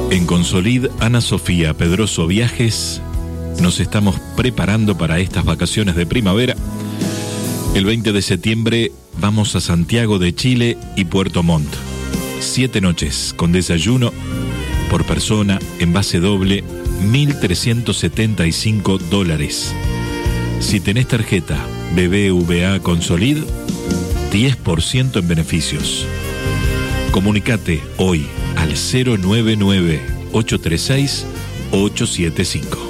En Consolid, Ana Sofía Pedroso Viajes, nos estamos preparando para estas vacaciones de primavera. El 20 de septiembre vamos a Santiago de Chile y Puerto Montt. 7 noches con desayuno por persona en base doble, $1.375. Si tenés tarjeta BBVA Consolid, 10% en beneficios. Comunicate hoy al 099-836-875.